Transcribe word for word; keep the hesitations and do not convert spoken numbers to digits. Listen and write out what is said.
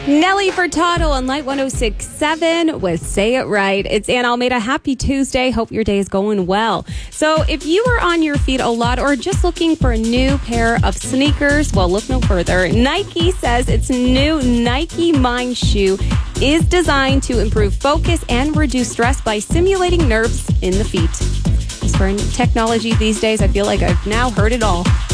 Nelly Furtado on Light one oh six point seven with Say It Right. It's Ann Almeida. Happy Tuesday. Hope your day is going well. So if you are on your feet a lot or just looking for a new pair of sneakers, well, look no further. Nike says its new Nike Mind shoe is designed to improve focus and reduce stress by simulating nerves in the feet. As for technology these days, I feel like I've now heard it all.